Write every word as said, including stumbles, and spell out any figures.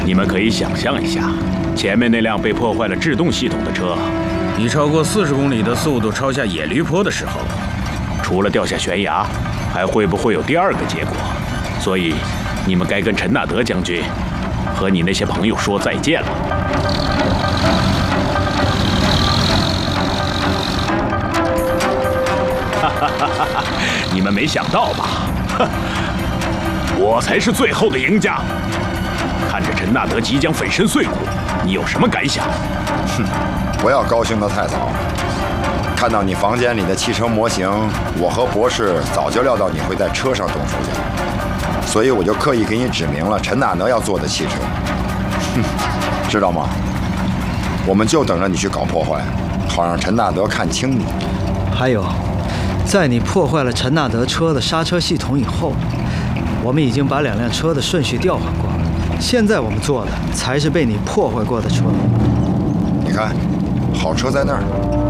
你们可以想象一下，前面那辆被破坏了制动系统的车， 以超过四十公里的速度抄下野驴坡的时候， 除了掉下悬崖，还会不会有第二个结果？所以，你们该跟陈纳德将军和你那些朋友说再见了。哈哈哈哈哈！你们没想到吧？哼，我才是最后的赢家。看着陈纳德即将粉身碎骨，你有什么感想？ 哼，不要高兴得太早。看到你房间里的汽车模型，我和博士早就料到你会在车上动手脚，所以我就刻意给你指明了陈纳德要坐的汽车。哼，知道吗？我们就等着你去搞破坏，好让陈纳德看清你。 还有，在你破坏了陈纳德车的刹车系统以后，我们已经把两辆车的顺序调换过了。现在我们坐的才是被你破坏过的车。 你看，好车在那儿。